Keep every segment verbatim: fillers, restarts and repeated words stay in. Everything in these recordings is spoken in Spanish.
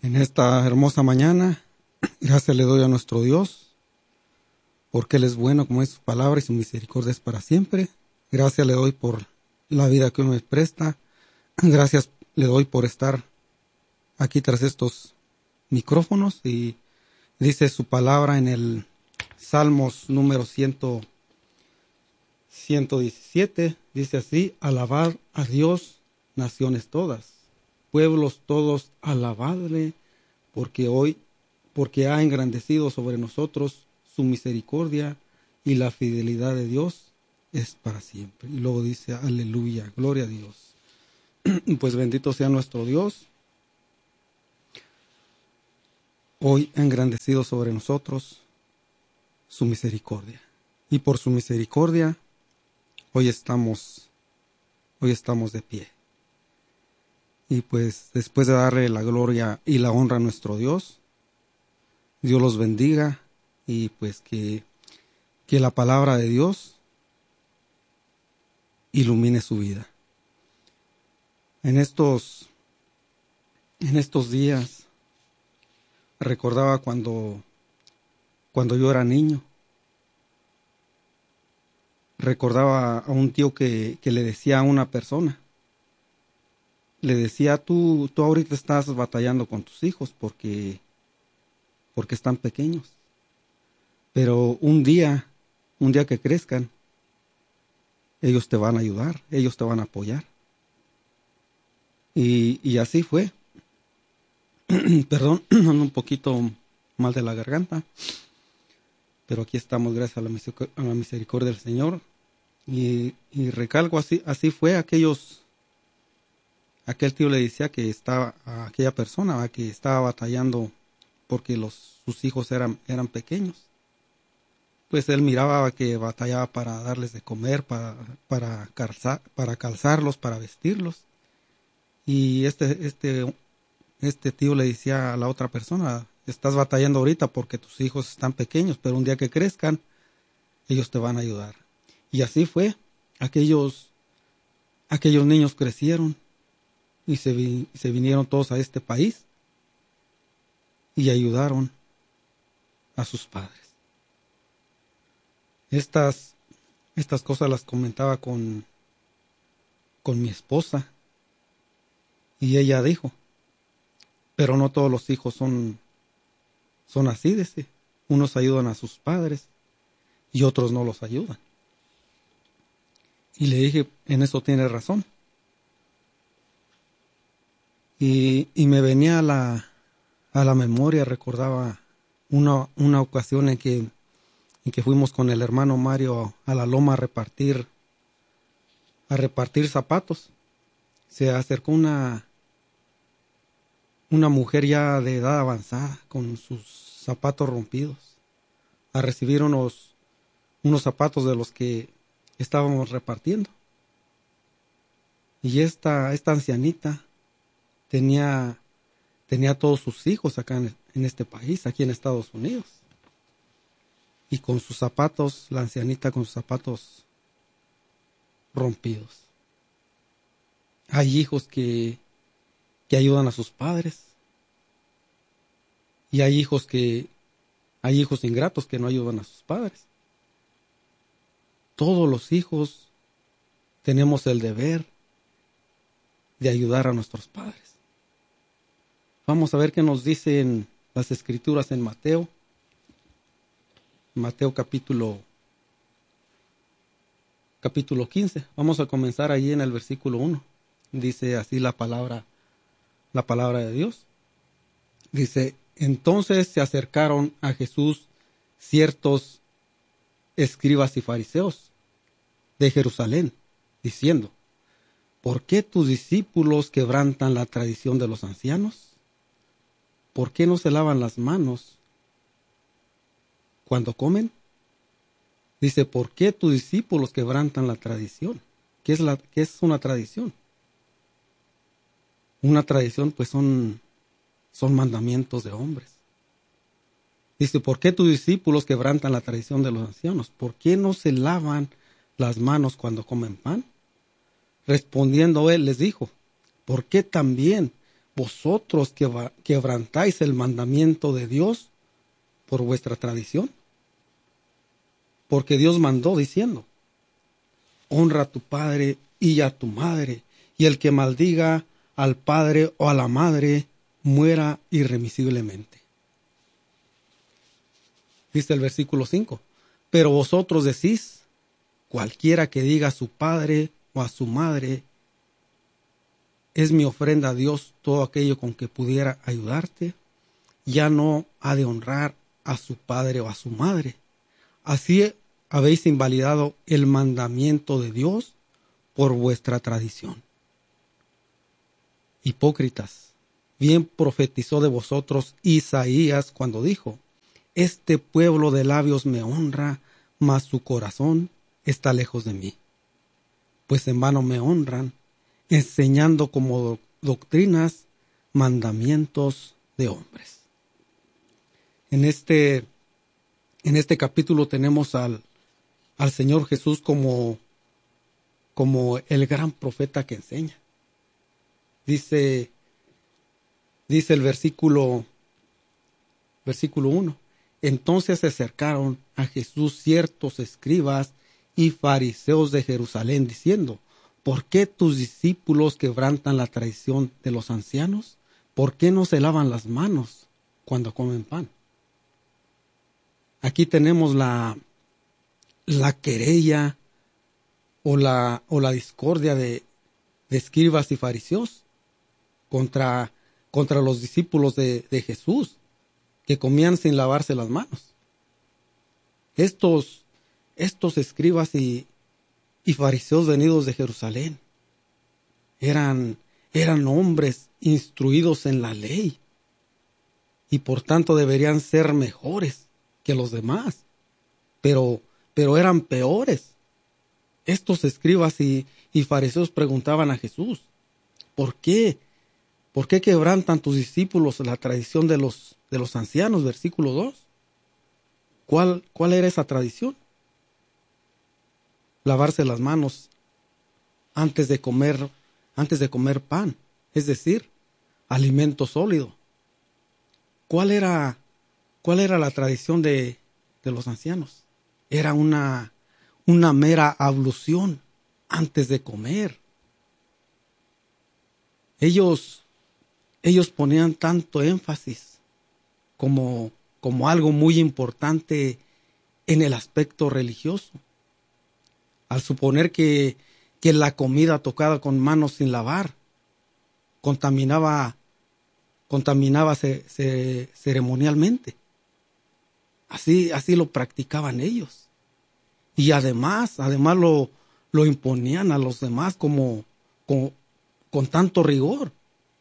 En esta hermosa mañana, gracias le doy a nuestro Dios, porque Él es bueno, como es su palabra, y su misericordia es para siempre. Gracias le doy por la vida que me presta. Gracias le doy por estar aquí tras estos micrófonos. Y dice su palabra en el Salmos número ciento diecisiete, dice así: alabad a Dios, naciones todas, pueblos todos, alabadle, porque hoy, porque ha engrandecido sobre nosotros su misericordia, y la fidelidad de Dios es para siempre. Y luego dice: aleluya, gloria a Dios. Pues bendito sea nuestro Dios. Hoy ha engrandecido sobre nosotros su misericordia, y por su misericordia hoy estamos, hoy estamos de pie. Y pues después de darle la gloria y la honra a nuestro Dios, Dios los bendiga, y pues que, que la palabra de Dios ilumine su vida. En estos, en estos días recordaba cuando, cuando yo era niño. Recordaba a un tío que, que le decía a una persona, le decía: tú, tú ahorita estás batallando con tus hijos porque, porque están pequeños. Pero un día, un día que crezcan, ellos te van a ayudar, ellos te van a apoyar. Y, y así fue. Perdón, ando un poquito mal de la garganta, pero aquí estamos gracias a la, miseric- a la misericordia del Señor. Y, y recalco, así, así fue. Aquellos, aquel tío le decía que estaba, a aquella persona, a que estaba batallando porque los, sus hijos eran, eran pequeños. Pues él miraba que batallaba para darles de comer, para, para, calzar, para calzarlos, para vestirlos. Y este, este, este tío le decía a la otra persona: estás batallando ahorita porque tus hijos están pequeños, pero un día que crezcan, ellos te van a ayudar. Y así fue. Aquellos, aquellos niños crecieron y se, vi, se vinieron todos a este país y ayudaron a sus padres. Estas, estas cosas las comentaba con, con mi esposa, y ella dijo: pero no todos los hijos son, son así, dice. Unos ayudan a sus padres y otros no los ayudan. Y le dije: en eso tiene razón. Y, y me venía a la, a la memoria, recordaba una, una ocasión en que, en que fuimos con el hermano Mario a la loma a repartir, a repartir zapatos. Se acercó una, una mujer ya de edad avanzada con sus zapatos rompidos a recibir unos, unos zapatos de los que estábamos repartiendo. Y esta, esta ancianita tenía, tenía todos sus hijos acá en, en este país, aquí en Estados Unidos. Y con sus zapatos, la ancianita con sus zapatos rompidos. Hay hijos que, que ayudan a sus padres. Y hay hijos que, hay hijos ingratos que no ayudan a sus padres. Todos los hijos tenemos el deber de ayudar a nuestros padres. Vamos a ver qué nos dicen las escrituras en Mateo. Mateo capítulo, capítulo quince. Vamos a comenzar ahí en el versículo uno. Dice así la palabra, la palabra de Dios. Dice: entonces se acercaron a Jesús ciertos escribas y fariseos de Jerusalén, diciendo: ¿por qué tus discípulos quebrantan la tradición de los ancianos? ¿Por qué no se lavan las manos cuando comen? Dice: ¿por qué tus discípulos quebrantan la tradición? ¿Qué es, la, qué es una tradición? Una tradición pues son, son mandamientos de hombres. Dice: ¿por qué tus discípulos quebrantan la tradición de los ancianos? ¿Por qué no se lavan las manos cuando comen pan? Respondiendo él les dijo: ¿por qué también vosotros que quebrantáis el mandamiento de Dios por vuestra tradición. Porque Dios mandó diciendo, honra a tu padre y a tu madre, y el que maldiga al padre o a la madre muera irremisiblemente. Dice el versículo cinco, pero vosotros decís, cualquiera que diga a su padre o a su madre, es mi ofrenda a Dios todo aquello con que pudiera ayudarte, ya no ha de honrar a su padre o a su madre. Así habéis invalidado el mandamiento de Dios por vuestra tradición. Hipócritas, bien profetizó de vosotros Isaías cuando dijo, este pueblo de labios me honra, mas su corazón está lejos de mí. Pues en vano me honran, enseñando como do- doctrinas mandamientos de hombres. En este, en este capítulo tenemos al, al Señor Jesús como, como el gran profeta que enseña. Dice, dice el versículo, versículo uno. Entonces se acercaron a Jesús ciertos escribas y fariseos de Jerusalén, diciendo, ¿por qué tus discípulos quebrantan la tradición de los ancianos? ¿Por qué no se lavan las manos cuando comen pan? Aquí tenemos la, la querella o la, o la discordia de, de escribas y fariseos contra, contra los discípulos de, de Jesús, que comían sin lavarse las manos. Estos, estos escribas y, y fariseos venidos de Jerusalén eran, eran hombres instruidos en la ley y por tanto deberían ser mejores que los demás, pero, pero eran peores. Estos escribas y, y fariseos preguntaban a Jesús, ¿por qué? ¿Por qué quebrantan tus discípulos la tradición de los, de los ancianos? Versículo dos. ¿Cuál, cuál era esa tradición? Lavarse las manos antes de comer, antes de comer pan, es decir, alimento sólido. ¿Cuál era, cuál era la tradición de, de los ancianos? Era una, una mera ablución antes de comer. Ellos, ellos ponían tanto énfasis como, como algo muy importante en el aspecto religioso, al suponer que, que la comida tocada con manos sin lavar contaminaba, contaminaba ce, ce, ceremonialmente. Así, así lo practicaban ellos. Y además, además lo, lo imponían a los demás como, como con tanto rigor.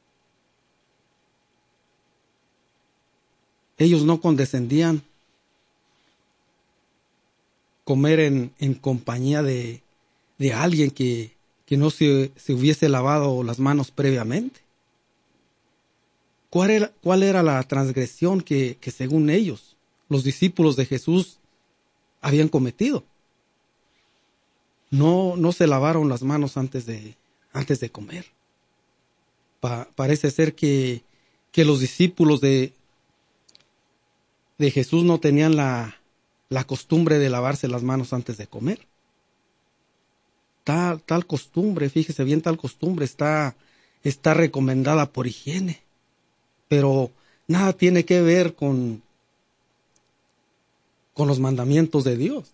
Ellos no condescendían comer en, en compañía de, de alguien que, que no se, se hubiese lavado las manos previamente. ¿Cuál era, cuál era la transgresión que, que según ellos, los discípulos de Jesús habían cometido? No, no se lavaron las manos antes de, antes de comer. Pa, parece ser que, que los discípulos de, de Jesús no tenían la, la costumbre de lavarse las manos antes de comer. Tal, tal costumbre, fíjese bien, tal costumbre está, está recomendada por higiene, pero nada tiene que ver con, con los mandamientos de Dios.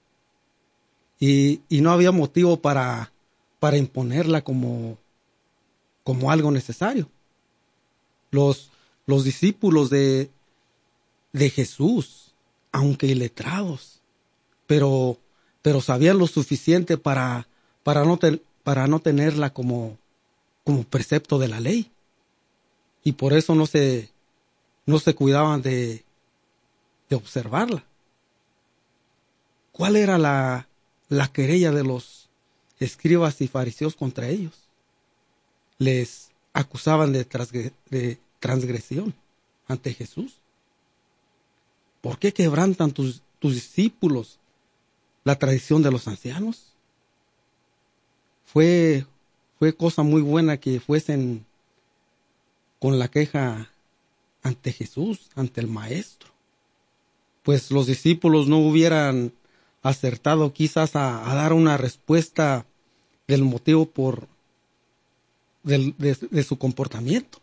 Y, y no había motivo para, para imponerla como, como algo necesario. Los, los discípulos de, de Jesús, aunque iletrados, pero, pero sabían lo suficiente para, para, no, te, para no tenerla como, como precepto de la ley. Y por eso no se, no se cuidaban de, de observarla. ¿Cuál era la, la querella de los escribas y fariseos contra ellos? Les acusaban de, transgre, de transgresión ante Jesús. ¿Por qué quebrantan tus, tus discípulos la tradición de los ancianos? Fue, fue cosa muy buena que fuesen, con la queja ante Jesús, ante el maestro. Pues los discípulos no hubieran acertado quizás a, a dar una respuesta del motivo por del, de, de su comportamiento.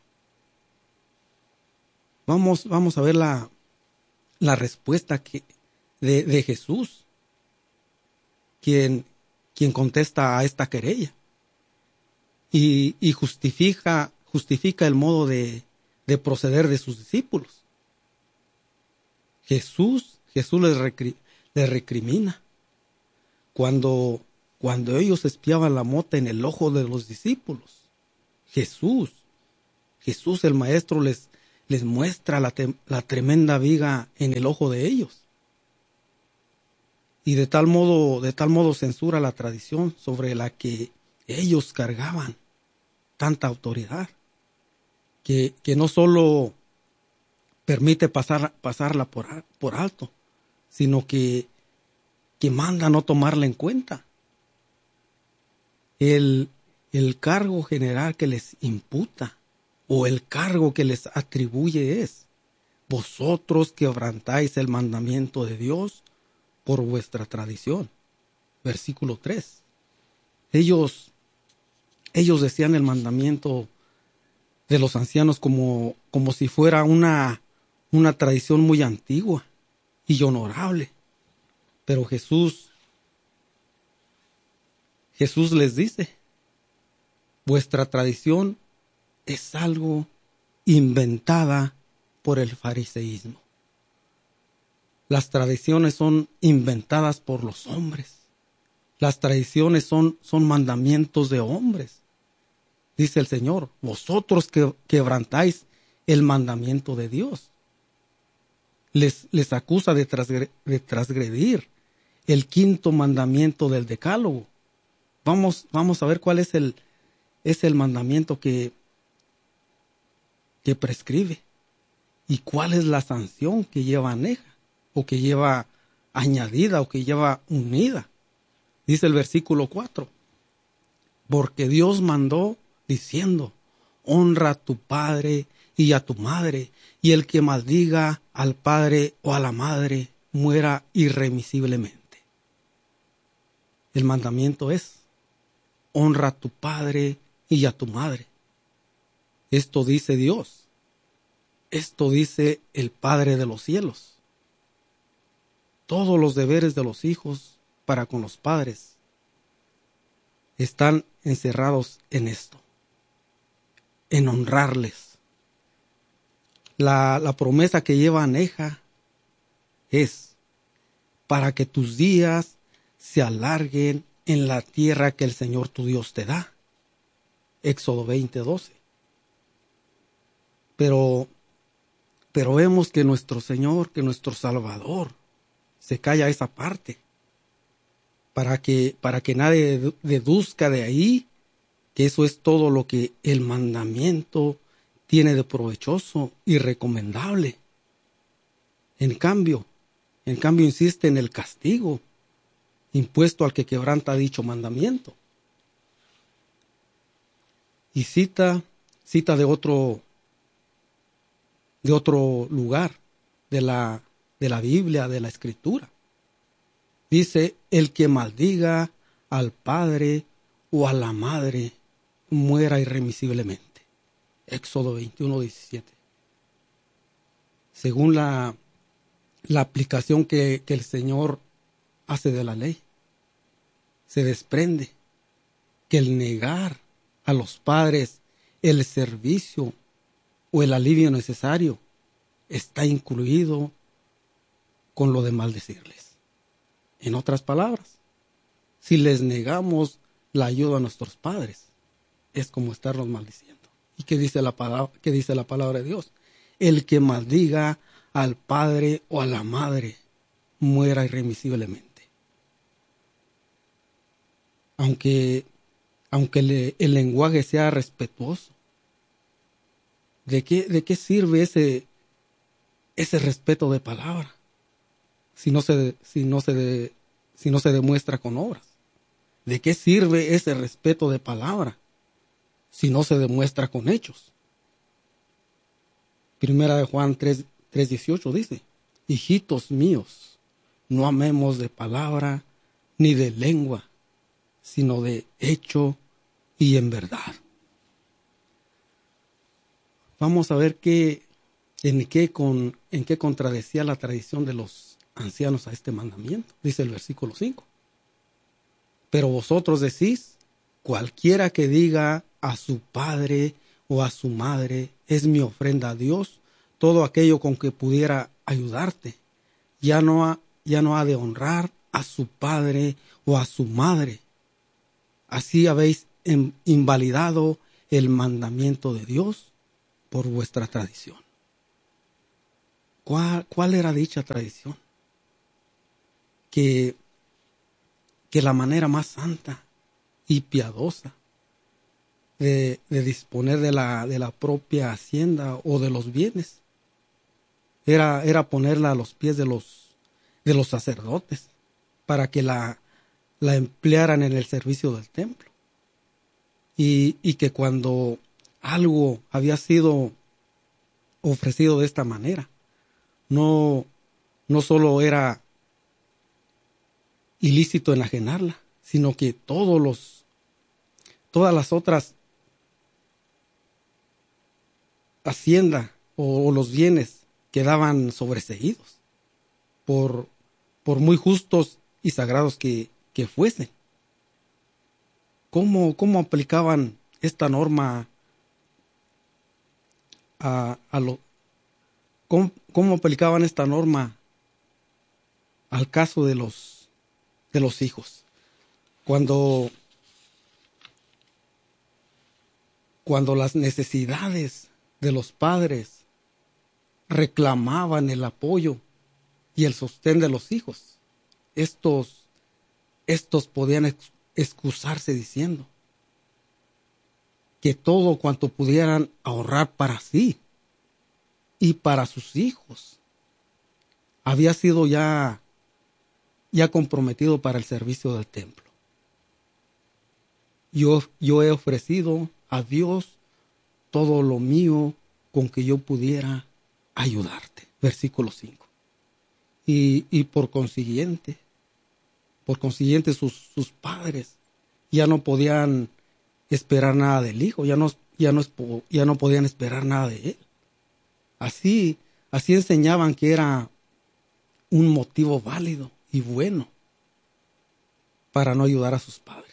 Vamos, vamos a ver la, la respuesta que, de, de Jesús, quien, quien contesta a esta querella y, y justifica, justifica el modo de, de proceder de sus discípulos. Jesús, Jesús les, recri, les recrimina cuando, cuando ellos espiaban la mota en el ojo de los discípulos. Jesús, Jesús el Maestro les, les muestra la, te, la tremenda viga en el ojo de ellos. Y de tal modo, de tal modo censura la tradición sobre la que ellos cargaban tanta autoridad, que, que no solo permite pasar, pasarla por, por alto, sino que, que manda no tomarla en cuenta. El, el cargo general que les imputa o el cargo que les atribuye es: vosotros quebrantáis el mandamiento de Dios por vuestra tradición. Versículo tres. Ellos, ellos decían el mandamiento de los ancianos como, como si fuera una, una tradición muy antigua y honorable. Pero Jesús, Jesús les dice: vuestra tradición es algo inventada por el fariseísmo. Las tradiciones son inventadas por los hombres. Las tradiciones son, son mandamientos de hombres. Dice el Señor: vosotros que quebrantáis el mandamiento de Dios. Les, les acusa de, transgre, de transgredir el quinto mandamiento del decálogo. Vamos, vamos a ver cuál es el, es el mandamiento que, que prescribe y cuál es la sanción que lleva aneja, o que lleva añadida, o que lleva unida. Dice el versículo cuatro: porque Dios mandó diciendo: honra a tu padre y a tu madre, y el que maldiga al padre o a la madre muera irremisiblemente. El mandamiento es: honra a tu padre y a tu madre. Esto dice Dios. Esto dice el Padre de los cielos. Todos los deberes de los hijos para con los padres están encerrados en esto, en honrarles. La, la promesa que lleva aneja es: para que tus días se alarguen en la tierra que el Señor tu Dios te da. Éxodo veinte, doce. Pero, pero vemos que nuestro Señor, que nuestro Salvador, se calla esa parte, para que, para que nadie deduzca de ahí que eso es todo lo que el mandamiento tiene de provechoso y recomendable. En cambio, en cambio insiste en el castigo impuesto al que quebranta dicho mandamiento. Y cita, cita de otro, de otro lugar de la, de la Biblia, de la Escritura. Dice: el que maldiga al padre o a la madre muera irremisiblemente. Éxodo veintiuno, diecisiete. Según la, la aplicación que, que el Señor hace de la ley, se desprende que el negar a los padres el servicio o el alivio necesario está incluido con lo de maldecirles. En otras palabras, si les negamos la ayuda a nuestros padres, es como estarlos maldiciendo. ¿Y qué dice la palabra, qué dice la palabra de Dios? El que maldiga al padre o a la madre muera irremisiblemente. Aunque, aunque le, el lenguaje sea respetuoso, ¿de qué, de qué sirve ese, ese respeto de palabra si no se, si no se, de, si no se demuestra con obras? ¿De qué sirve ese respeto de palabra si no se demuestra con hechos? Primera de Juan tres, tres dieciocho dice, hijitos míos, no amemos de palabra ni de lengua, sino de hecho y en verdad. Vamos a ver qué, en, qué con, en qué contradecía la tradición de los ancianos a este mandamiento. Dice el versículo cinco. Pero vosotros decís, cualquiera que diga a su padre o a su madre, es mi ofrenda a Dios, todo aquello con que pudiera ayudarte, ya no ha, ya no ha de honrar a su padre o a su madre. Así habéis invalidado el mandamiento de Dios por vuestra tradición. ¿Cuál, cuál era dicha tradición? Que, que la manera más santa y piadosa de, de disponer de la, de la propia hacienda o de los bienes era, era ponerla a los pies de los, de los sacerdotes para que la, la emplearan en el servicio del templo. Y, y que cuando algo había sido ofrecido de esta manera, no, no solo era ilícito enajenarla, sino que todos los, todas las otras haciendas o, o los bienes quedaban sobreseídos, por, por muy justos y sagrados que, que fuesen. ¿Cómo, cómo aplicaban esta norma a, a lo, cómo, cómo aplicaban esta norma al caso de los, de los hijos? Cuando, cuando las necesidades de los padres reclamaban el apoyo y el sostén de los hijos, estos, estos podían ex, excusarse diciendo que todo cuanto pudieran ahorrar para sí y para sus hijos había sido ya, ya comprometido para el servicio del templo. Yo, yo he ofrecido a Dios todo lo mío con que yo pudiera ayudarte. Versículo cinco. Y, y por consiguiente, por consiguiente sus, sus padres ya no podían esperar nada del hijo, ya no, ya no, ya no podían esperar nada de él. Así, así enseñaban que era un motivo válido y bueno para no ayudar a sus padres.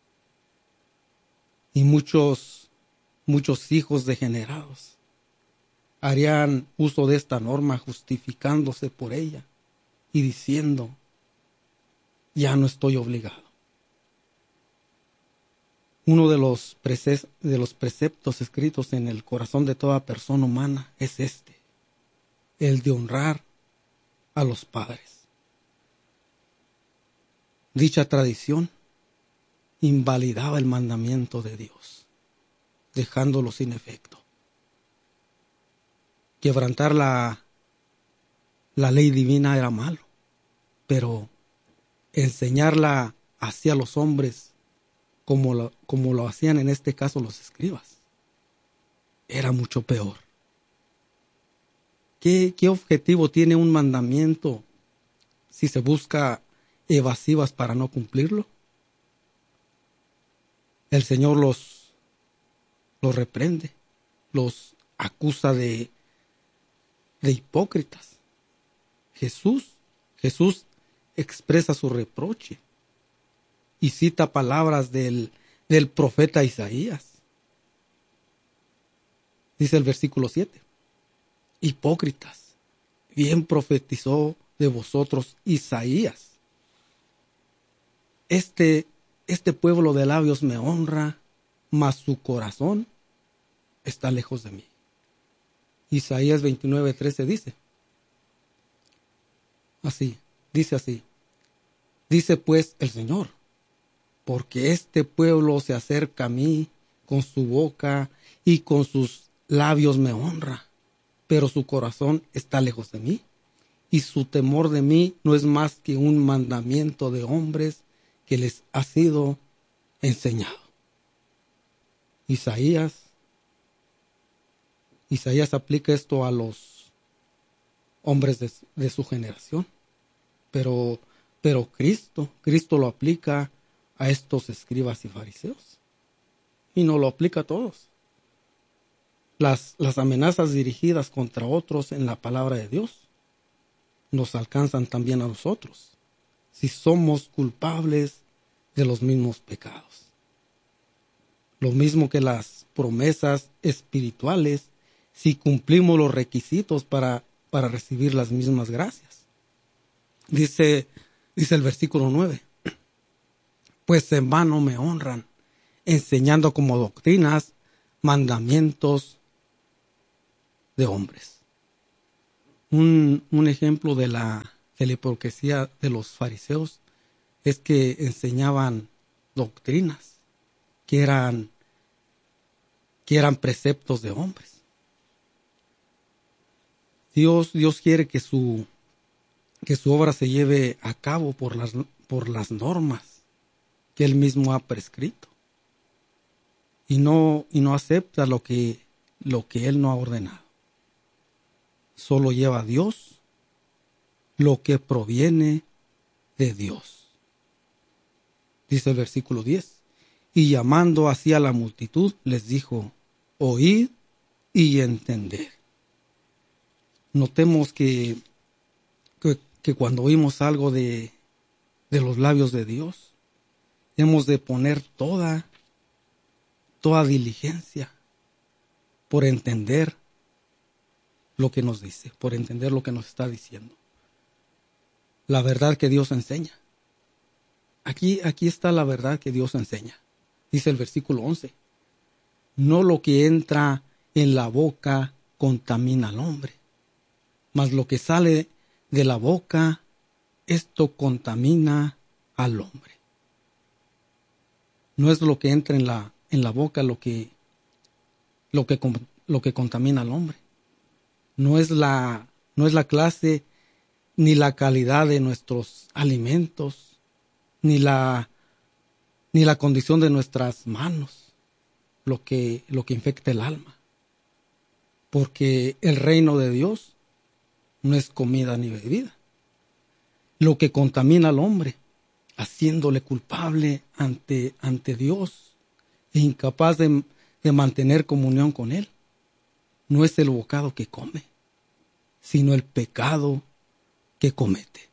Y muchos, muchos hijos degenerados harían uso de esta norma justificándose por ella y diciendo, ya no estoy obligado. Uno de los, prece- de los preceptos escritos en el corazón de toda persona humana es este, el de honrar a los padres. Dicha tradición invalidaba el mandamiento de Dios, dejándolo sin efecto. Quebrantar la, la ley divina era malo, pero enseñarla hacia los hombres como lo, como lo hacían en este caso los escribas, era mucho peor. ¿Qué, qué objetivo tiene un mandamiento si se busca evasivas para no cumplirlo? El Señor los, los reprende, los acusa de, de hipócritas. Jesús, Jesús expresa su reproche y cita palabras del, del profeta Isaías. Dice el versículo siete. Hipócritas, bien profetizó de vosotros Isaías. Este, este pueblo de labios me honra, mas su corazón está lejos de mí. Isaías veintinueve, trece dice. Así, dice así. Dice pues el Señor, porque este pueblo se acerca a mí con su boca y con sus labios me honra, pero su corazón está lejos de mí, y su temor de mí no es más que un mandamiento de hombres que les ha sido enseñado. Isaías, Isaías aplica esto a los hombres de, de su generación, pero, pero Cristo, Cristo lo aplica a estos escribas y fariseos, y no lo aplica a todos. Las, las amenazas dirigidas contra otros en la palabra de Dios nos alcanzan también a nosotros, si somos culpables de los mismos pecados. Lo mismo que las promesas espirituales, si cumplimos los requisitos para, para recibir las mismas gracias. Dice, dice el versículo nueve, pues en vano me honran, enseñando como doctrinas mandamientos de hombres. Un, un ejemplo de la, de la hipocresía de los fariseos es que enseñaban doctrinas que eran, que eran preceptos de hombres. Dios, Dios quiere que su, que su obra se lleve a cabo por las, por las normas que Él mismo ha prescrito. Y no, y no acepta lo que, lo que Él no ha ordenado. Solo lleva a Dios lo que proviene de Dios. Dice el versículo diez. Y llamando así a la multitud, les dijo, oíd y entended. Notemos que, que, que cuando oímos algo de, de los labios de Dios, hemos de poner toda, toda diligencia por entender lo que nos dice, por entender lo que nos está diciendo. La verdad que Dios enseña. Aquí, aquí está la verdad que Dios enseña. Dice el versículo once. No lo que entra en la boca contamina al hombre, mas lo que sale de la boca, esto contamina al hombre. No es lo que entra en la, en la boca lo que, lo que, lo que contamina al hombre. No es la, no es la clase ni la calidad de nuestros alimentos, ni la, ni la condición de nuestras manos, lo que, lo que infecta el alma. Porque el reino de Dios no es comida ni bebida. Lo que contamina al hombre, haciéndole culpable ante, ante Dios e incapaz de, de mantener comunión con Él, no es el bocado que come, sino el pecado que comete.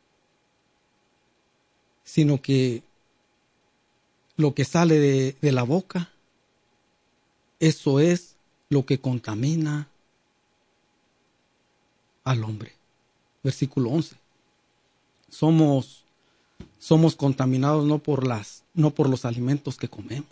Sino que lo que sale de, de la boca, eso es lo que contamina al hombre. Versículo once. Somos, somos contaminados no por las, no por los alimentos que comemos,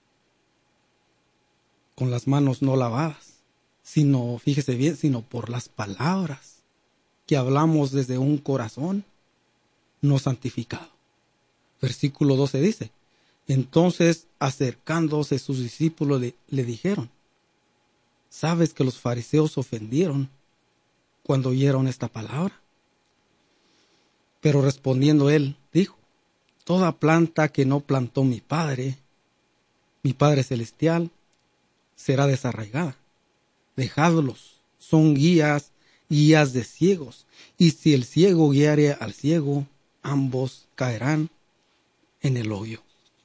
con las manos no lavadas, sino, fíjese bien, sino por las palabras que hablamos desde un corazón no santificado. Versículo doce dice, entonces acercándose sus discípulos le, le dijeron, ¿sabes que los fariseos ofendieron cuando oyeron esta palabra? Pero respondiendo él, dijo, toda planta que no plantó mi Padre, mi Padre Celestial, será desarraigada. Dejadlos, son guías, guías de ciegos, y si el ciego guiare al ciego, ambos caerán en el hoyo.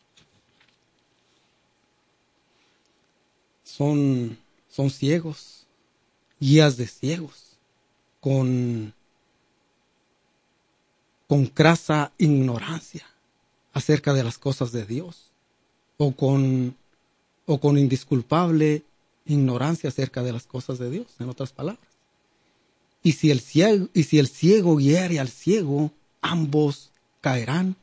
Son, son ciegos, guías de ciegos, con, con crasa ignorancia acerca de las cosas de Dios, o con, o con indisculpable ignorancia acerca de las cosas de Dios, en otras palabras. Y si el ciego, y si el ciego guiare al ciego, ambos caerán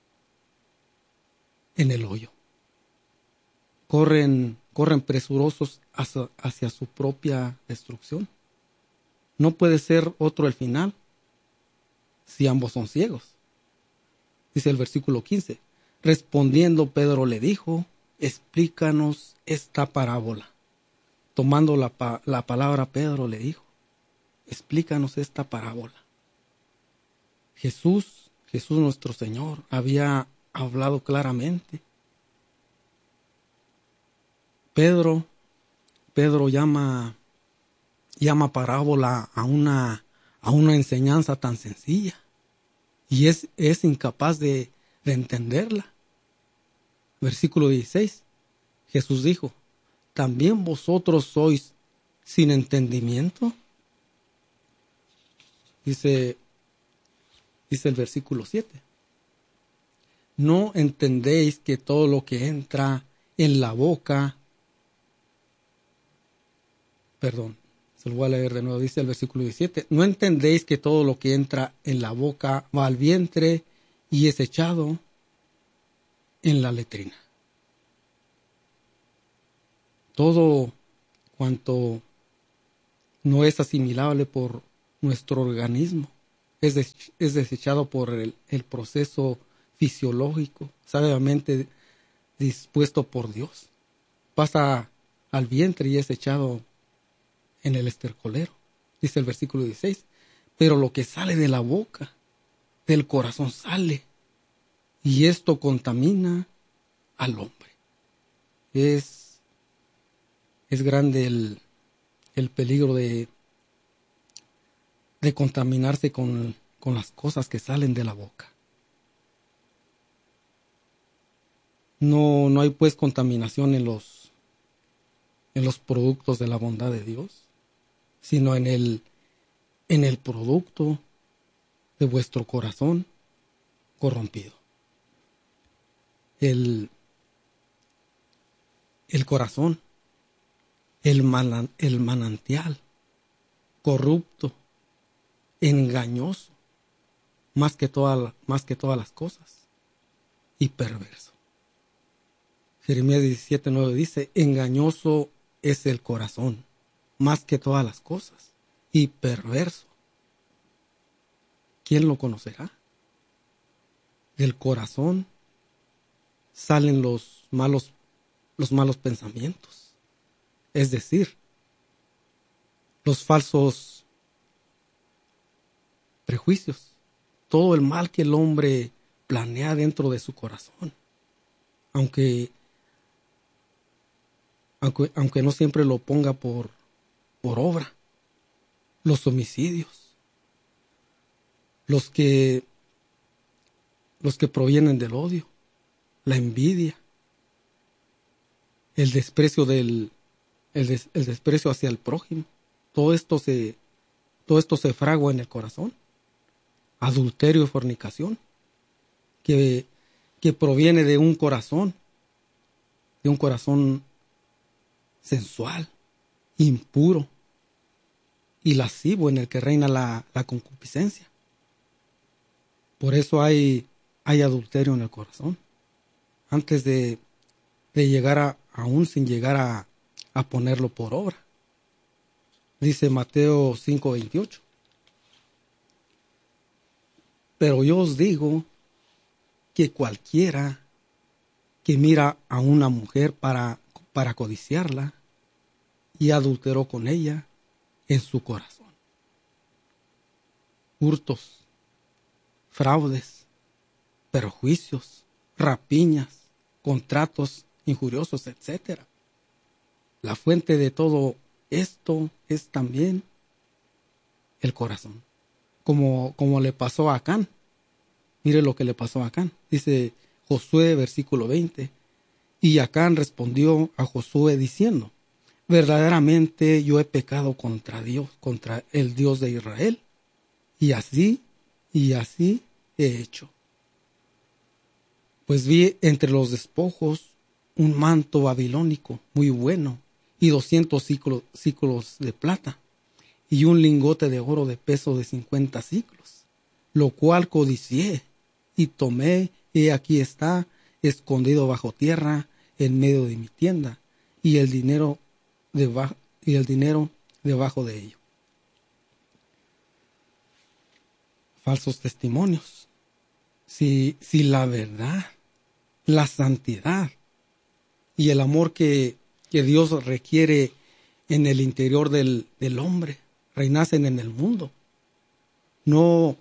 en el hoyo. Corren, corren presurosos hacia, hacia su propia destrucción. No puede ser otro el final si ambos son ciegos. Dice el versículo quince. Respondiendo Pedro le dijo, explícanos esta parábola. Tomando la, la palabra Pedro le dijo, explícanos esta parábola. Jesús, Jesús nuestro Señor, había hablado claramente. Pedro, Pedro llama, llama parábola a una, a una enseñanza tan sencilla y es, es incapaz de, de entenderla. Versículo dieciséis. Jesús dijo, ¿también vosotros sois sin entendimiento? Dice, dice el versículo siete. ¿No entendéis que todo lo que entra en la boca, perdón, se lo voy a leer de nuevo, dice el versículo diecisiete, ¿no entendéis que todo lo que entra en la boca va al vientre y es echado en la letrina? Todo cuanto no es asimilable por nuestro organismo es, des, es desechado por el, el proceso fisiológico, sabiamente dispuesto por Dios. Pasa al vientre y es echado en el estercolero, dice el versículo dieciséis. Pero lo que sale de la boca, del corazón sale, y esto contamina al hombre. Es, es grande el, el peligro de, de contaminarse con, con las cosas que salen de la boca. No, no hay pues contaminación en los, en los productos de la bondad de Dios, sino en el, en el producto de vuestro corazón corrompido. El, el corazón, el, manan, el manantial corrupto, engañoso, más que, toda, más que todas las cosas, y perverso. Jeremías diecisiete nueve dice, engañoso es el corazón, más que todas las cosas, y perverso. ¿Quién lo conocerá? Del corazón salen los malos, los malos pensamientos, es decir, los falsos prejuicios, todo el mal que el hombre planea dentro de su corazón, aunque Aunque, aunque no siempre lo ponga por, por obra. Los homicidios, los que, los que provienen del odio, la envidia, el desprecio del, el, des, el desprecio hacia el prójimo, todo esto se, todo esto se fragua en el corazón. Adulterio y fornicación, que, que proviene de un corazón, de un corazón sensual, impuro y lascivo en el que reina la, la concupiscencia. Por eso hay, hay adulterio en el corazón. Antes de, de llegar a, aún sin llegar a, a ponerlo por obra. Dice Mateo cinco veintiocho. Pero yo os digo que cualquiera que mira a una mujer para para codiciarla, y adulteró con ella en su corazón. Hurtos, fraudes, perjuicios, rapiñas, contratos injuriosos, etcétera. La fuente de todo esto es también el corazón. Como, como le pasó a Acán. Mire lo que le pasó a Acán. Dice Josué, versículo veinte. Y Acán respondió a Josué diciendo, verdaderamente yo he pecado contra Dios, contra el Dios de Israel, y así, y así he hecho. Pues vi entre los despojos un manto babilónico muy bueno, y doscientos ciclos, ciclos de plata, y un lingote de oro de peso de cincuenta ciclos, lo cual codicié, y tomé, y aquí está, escondido bajo tierra, en medio de mi tienda, y el dinero debajo, y el dinero debajo de ello. Falsos testimonios. Si, si la verdad, la santidad y el amor que, que Dios requiere en el interior del, del hombre reinasen en el mundo, no,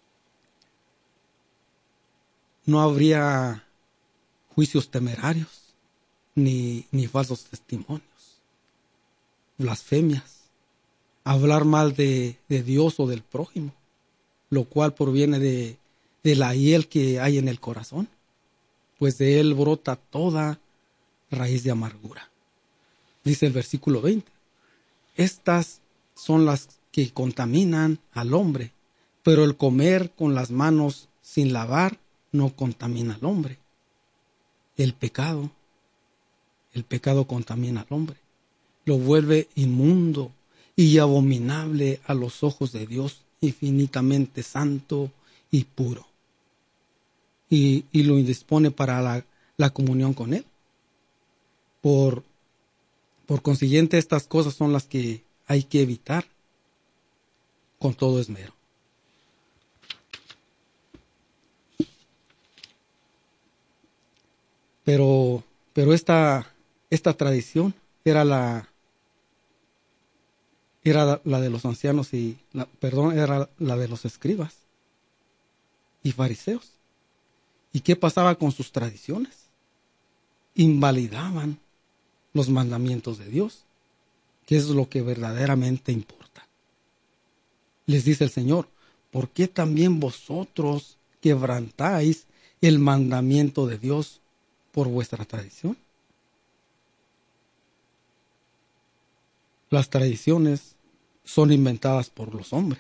no habría juicios temerarios. Ni, ni falsos testimonios, blasfemias, hablar mal de, de Dios o del prójimo, lo cual proviene de, de la hiel que hay en el corazón, pues de él brota toda raíz de amargura. Dice el versículo veinte, estas son las que contaminan al hombre, pero el comer con las manos sin lavar no contamina al hombre. El pecado, el pecado contamina al hombre, lo vuelve inmundo y abominable a los ojos de Dios, infinitamente santo y puro, y, y lo indispone para la, la comunión con Él. Por, por consiguiente, estas cosas son las que hay que evitar con todo esmero. Pero, pero esta, esta tradición era la, era la de los ancianos y, la, perdón, era la de los escribas y fariseos. ¿Y qué pasaba con sus tradiciones? Invalidaban los mandamientos de Dios, que es lo que verdaderamente importa. Les dice el Señor, ¿por qué también vosotros quebrantáis el mandamiento de Dios por vuestra tradición? Las tradiciones son inventadas por los hombres.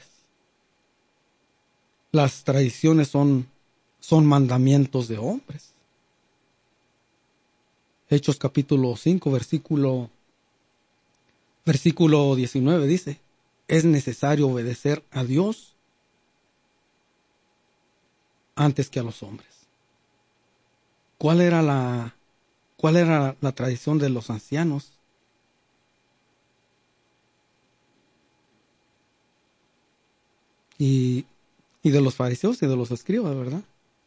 Las tradiciones son, son mandamientos de hombres. Hechos capítulo cinco, versículo, versículo diecinueve dice, es necesario obedecer a Dios antes que a los hombres. ¿Cuál era la, cuál era la tradición de los ancianos? Y, y de los fariseos y de los escribas, ¿verdad?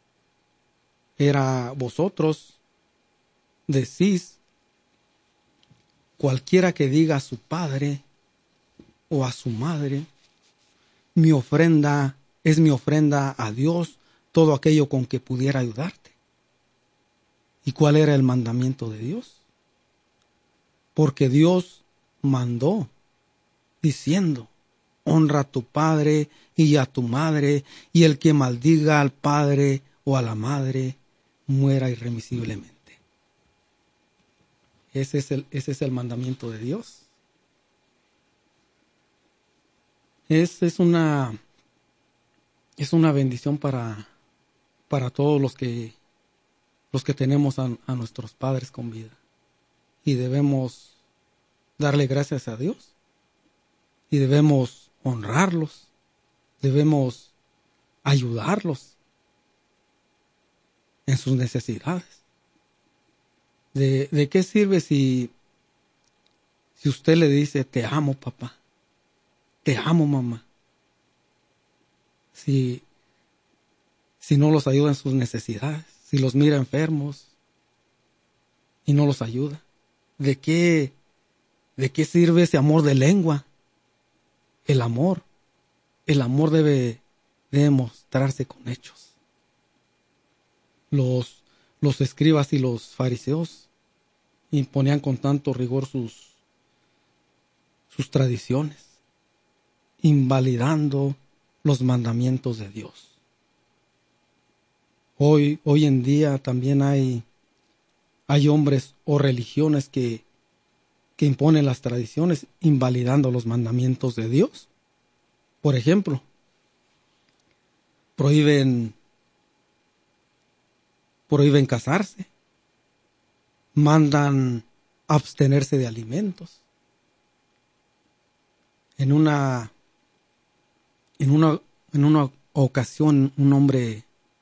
Era vosotros decís, cualquiera que diga a su padre o a su madre, mi ofrenda es mi ofrenda a Dios, todo aquello con que pudiera ayudarte. ¿Y cuál era el mandamiento de Dios? Porque Dios mandó diciendo, honra a tu padre y a tu madre, y el que maldiga al padre o a la madre, muera irremisiblemente. Ese es el, ese es el mandamiento de Dios. Es, es una, es una bendición para, para todos los que, los que tenemos a, a nuestros padres con vida. Y debemos darle gracias a Dios. Y debemos honrarlos. Debemos ayudarlos en sus necesidades. ¿De, de qué sirve si, si usted le dice, te amo, papá? Te amo, mamá. Si, si no los ayuda en sus necesidades, si los mira enfermos y no los ayuda. ¿De qué, de qué sirve ese amor de lengua? El amor, el amor debe, debe mostrarse con hechos. Los, los escribas y los fariseos imponían con tanto rigor sus, sus tradiciones, invalidando los mandamientos de Dios. Hoy, hoy en día también hay, hay hombres o religiones que, que imponen las tradiciones invalidando los mandamientos de Dios. Por ejemplo, prohíben, prohíben casarse, mandan abstenerse de alimentos. En una, en una, en una ocasión un hombre,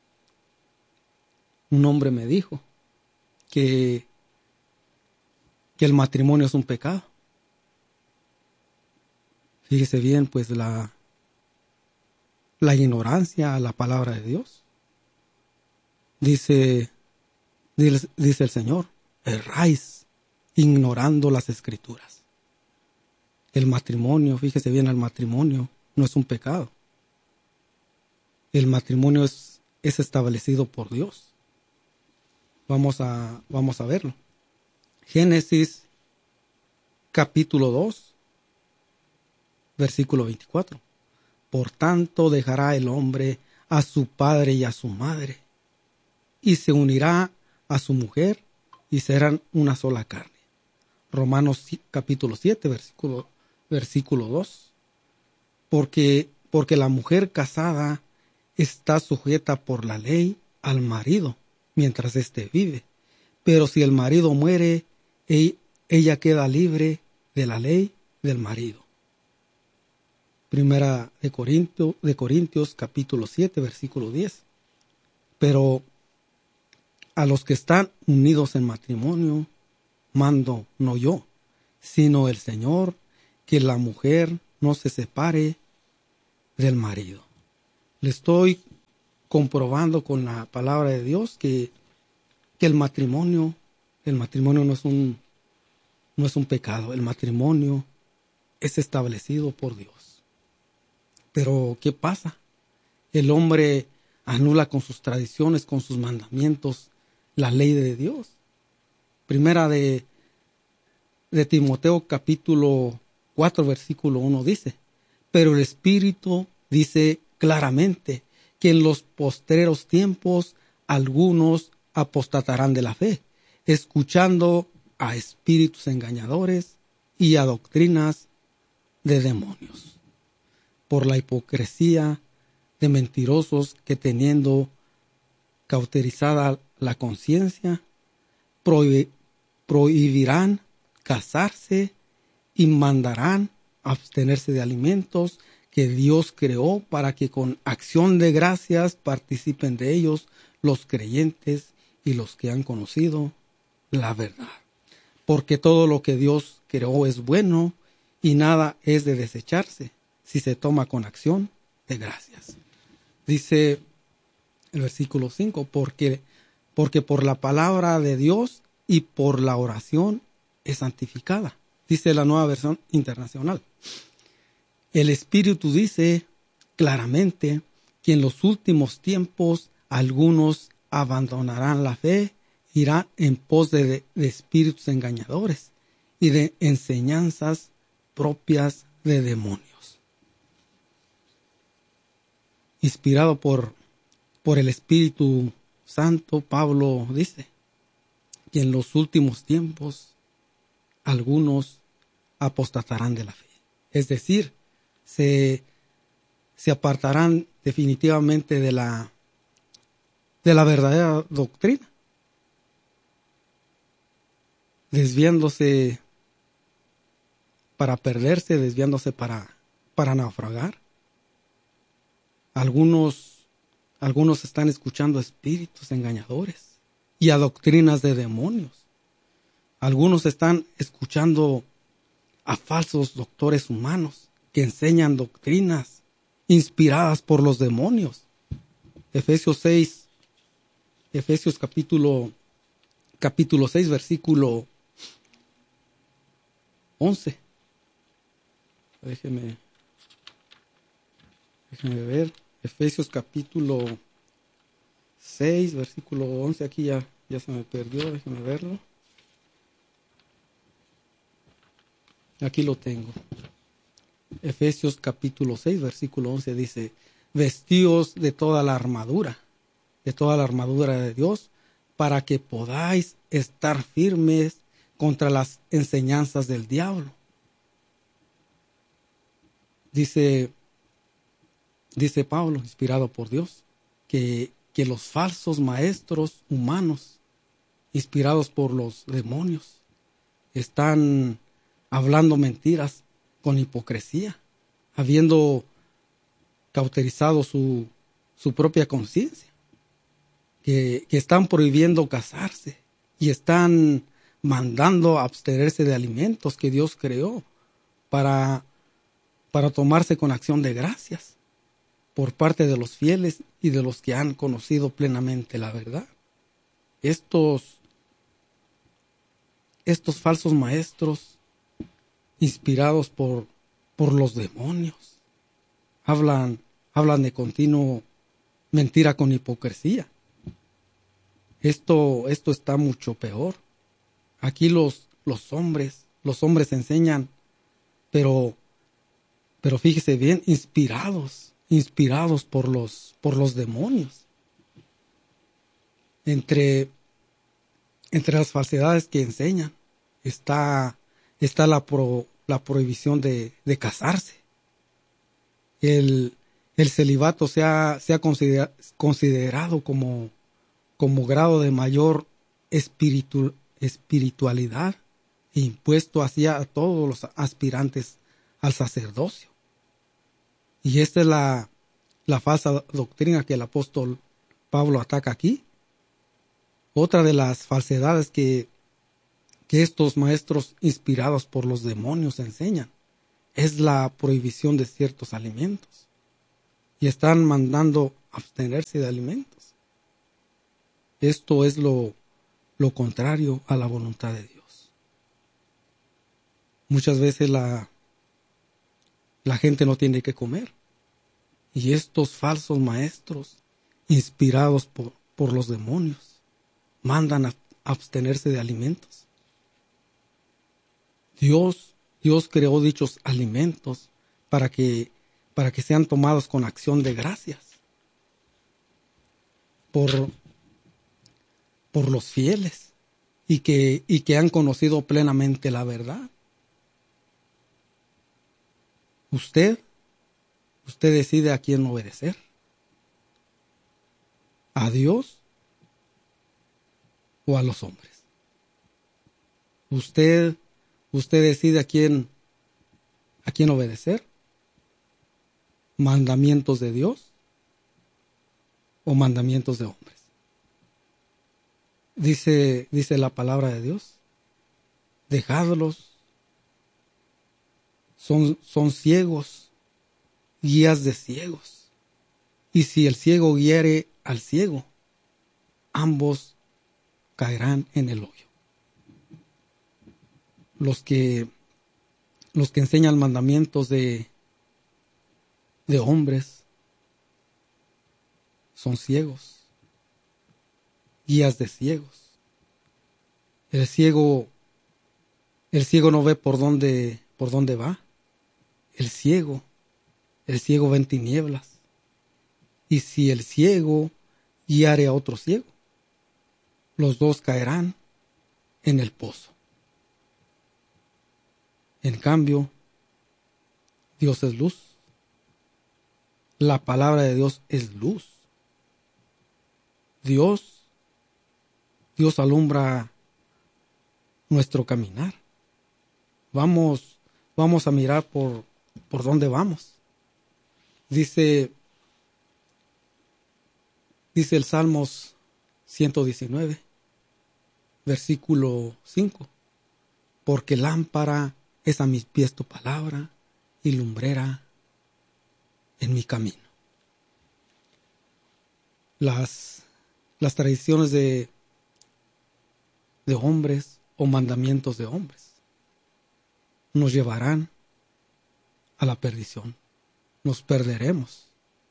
un hombre me dijo que, que el matrimonio es un pecado. Fíjese bien, pues la, la ignorancia a la palabra de Dios. Dice, dice el Señor, erráis ignorando las escrituras. El matrimonio, fíjese bien, el matrimonio no es un pecado. El matrimonio es, es establecido por Dios. Vamos a, vamos a verlo. Génesis capítulo dos, versículo veinticuatro. Por tanto dejará el hombre a su padre y a su madre, y se unirá a su mujer, y serán una sola carne. Romanos capítulo siete, versículo, versículo dos. Porque, porque la mujer casada está sujeta por la ley al marido, mientras éste vive. Pero si el marido muere, ella queda libre de la ley del marido. Primera de Corintios, de Corintios capítulo siete, versículo diez. Pero a los que están unidos en matrimonio, mando no yo, sino el Señor, que la mujer no se separe del marido. Le estoy comprobando con la palabra de Dios que, que el matrimonio, el matrimonio no es un, no es un pecado, el matrimonio es establecido por Dios. Pero, ¿qué pasa? El hombre anula con sus tradiciones, con sus mandamientos, la ley de Dios. Primera de, de Timoteo capítulo cuatro, versículo uno dice, pero el Espíritu dice claramente que en los postreros tiempos algunos apostatarán de la fe, escuchando a espíritus engañadores y a doctrinas de demonios, por la hipocresía de mentirosos que, teniendo cauterizada la conciencia, prohib- prohibirán casarse y mandarán abstenerse de alimentos que Dios creó para que con acción de gracias participen de ellos los creyentes y los que han conocido la verdad. Porque todo lo que Dios creó es bueno y nada es de desecharse si se toma con acción de gracias. Dice el versículo cinco, porque, porque por la palabra de Dios y por la oración es santificada. Dice la Nueva Versión Internacional. El Espíritu dice claramente que en los últimos tiempos algunos abandonarán la fe, irán en pos de, de espíritus engañadores y de enseñanzas propias de demonios. Inspirado por, por el Espíritu Santo, Pablo dice que en los últimos tiempos algunos apostatarán de la fe. Es decir, se, se apartarán definitivamente de la, de la verdadera doctrina, desviándose para perderse, desviándose para, para naufragar. Algunos, algunos están escuchando a espíritus engañadores y a doctrinas de demonios. Algunos están escuchando a falsos doctores humanos que enseñan doctrinas inspiradas por los demonios. Efesios seis, Efesios capítulo, capítulo seis, versículo once. Déjeme, déjeme ver. Efesios capítulo seis, versículo once. Aquí ya, ya se me perdió, déjeme verlo. Aquí lo tengo. Efesios capítulo seis, versículo once dice, vestíos de toda la armadura, de toda la armadura de Dios, para que podáis estar firmes contra las enseñanzas del diablo. Dice, dice Pablo, inspirado por Dios, que, que los falsos maestros humanos, inspirados por los demonios, están hablando mentiras con hipocresía, habiendo cauterizado su, su propia conciencia, que, que están prohibiendo casarse y están mandando abstenerse de alimentos que Dios creó para, para tomarse con acción de gracias por parte de los fieles y de los que han conocido plenamente la verdad. Estos, estos falsos maestros, inspirados por, por los demonios, hablan, hablan de continuo mentira con hipocresía. Esto, esto está mucho peor. Aquí los, los hombres, los hombres enseñan, pero, Pero fíjese bien, inspirados, inspirados por los, por los demonios. Entre, entre las falsedades que enseñan está, está la, pro, la prohibición de, de casarse. El, el celibato se ha, se ha considera, considerado como, como grado de mayor espiritu, espiritualidad e impuesto hacia a todos los aspirantes al sacerdocio. Y esta es la, la falsa doctrina que el apóstol Pablo ataca aquí. Otra de las falsedades que, que estos maestros inspirados por los demonios enseñan es la prohibición de ciertos alimentos. Y están mandando abstenerse de alimentos. Esto es lo, lo contrario a la voluntad de Dios. Muchas veces la, la gente no tiene que comer. Y estos falsos maestros, inspirados por, por los demonios, mandan a abstenerse de alimentos. Dios, Dios creó dichos alimentos para que, para que sean tomados con acción de gracias por, por los fieles y que, y que han conocido plenamente la verdad. Usted, usted decide a quién obedecer. ¿A Dios o a los hombres? Usted, usted decide a quién, a quién obedecer. ¿Mandamientos de Dios o mandamientos de hombres? Dice, dice la palabra de Dios, dejadlos, son, son ciegos, guías de ciegos. Y si el ciego guiare al ciego, ambos caerán en el hoyo. Los que, los que enseñan mandamientos de, de hombres son ciegos, guías de ciegos. El ciego, el ciego no ve por dónde, por dónde va. El ciego, el ciego ve en tinieblas. Y si el ciego guiare a otro ciego, los dos caerán en el pozo. En cambio, Dios es luz. La palabra de Dios es luz. Dios, Dios alumbra nuestro caminar. Vamos, vamos a mirar por, por dónde vamos. Dice, dice el Salmos ciento diecinueve, versículo cinco. Porque lámpara es a mis pies tu palabra y lumbrera en mi camino. Las, las tradiciones de, de hombres o mandamientos de hombres nos llevarán a la perdición. Nos perderemos.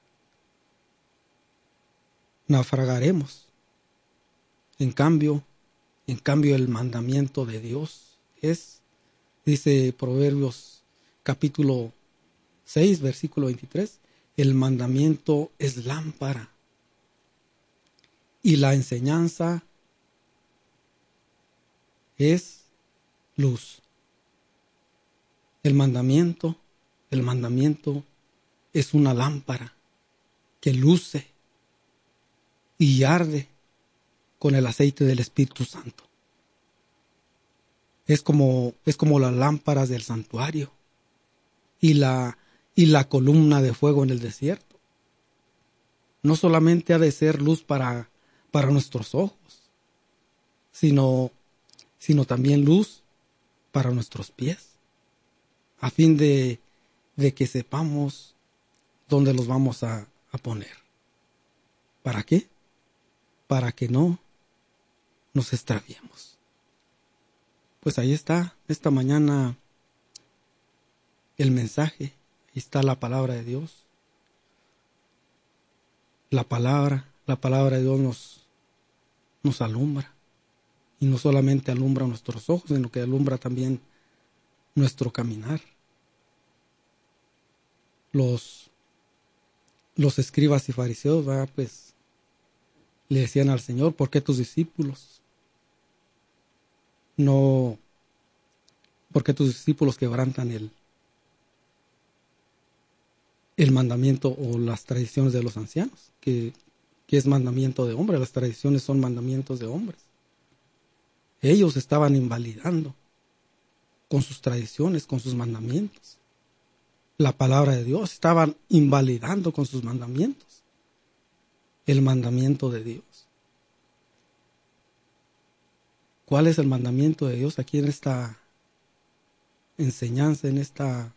Naufragaremos. En cambio, en cambio el mandamiento de Dios es, dice Proverbios capítulo seis, versículo veintitrés, el mandamiento es lámpara y la enseñanza es luz. El mandamiento, el mandamiento es una lámpara que luce y arde con el aceite del Espíritu Santo. Es como, es como las lámparas del santuario y la, y la columna de fuego en el desierto. No solamente ha de ser luz para, para nuestros ojos, sino, sino también luz para nuestros pies, a fin de, de que sepamos dónde los vamos a, a poner. ¿Para qué? Para que no nos extraviemos. Pues ahí está, esta mañana, el mensaje. Ahí está la palabra de Dios. La palabra, la palabra de Dios nos, nos alumbra. Y no solamente alumbra nuestros ojos, sino que alumbra también nuestro caminar. los, los escribas y fariseos, ¿verdad? Pues le decían al Señor, ¿por qué tus discípulos no, por qué tus discípulos quebrantan el, el mandamiento o las tradiciones de los ancianos? Que, que es mandamiento de hombre, las tradiciones son mandamientos de hombres. Ellos estaban invalidando con sus tradiciones, con sus mandamientos. La palabra de Dios estaban invalidando con sus mandamientos el mandamiento de Dios. ¿Cuál es el mandamiento de Dios aquí en esta enseñanza, en esta,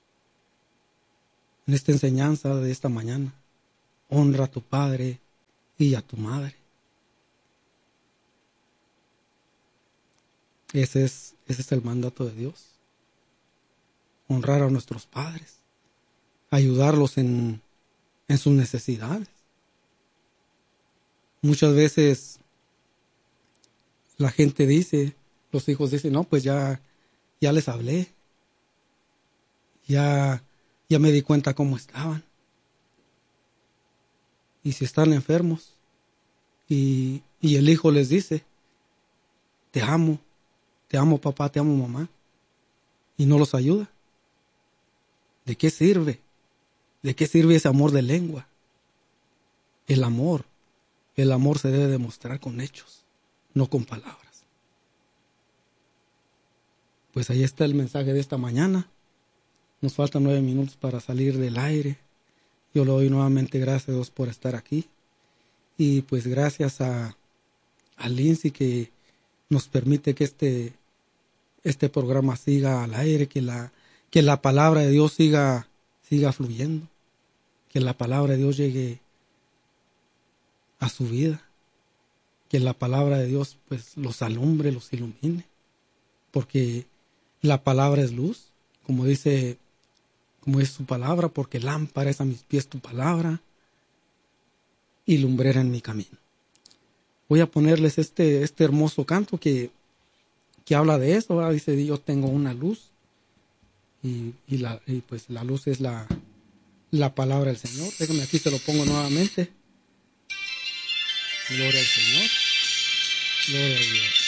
en esta enseñanza de esta mañana? Honra a tu padre y a tu madre. Ese es, ese es el mandato de Dios. Honrar a nuestros padres, ayudarlos en, en sus necesidades. Muchas veces la gente dice, los hijos dicen, no, pues ya, ya les hablé, ya, ya me di cuenta cómo estaban. Y si están enfermos, y, y el hijo les dice, te amo, te amo papá, te amo mamá, y no los ayuda, ¿de qué sirve? ¿De qué sirve ese amor de lengua? El amor, el amor se debe demostrar con hechos, no con palabras. Pues ahí está el mensaje de esta mañana. Nos faltan nueve minutos para salir del aire. Yo le doy nuevamente gracias a Dios por estar aquí. Y pues gracias a, a Lindsay que nos permite que este, este programa siga al aire, que la, que la palabra de Dios siga, siga fluyendo, que la palabra de Dios llegue a su vida, que la palabra de Dios pues los alumbre, los ilumine, porque la palabra es luz, como dice, como es su palabra, porque lámpara es a mis pies tu palabra y lumbrera en mi camino. Voy a ponerles este, este hermoso canto que, que habla de eso, ¿verdad? Dice, yo tengo una luz y, y, la, y pues la luz es la, la palabra del Señor. Déjame aquí, se lo pongo nuevamente. Gloria al Señor. Gloria a Dios.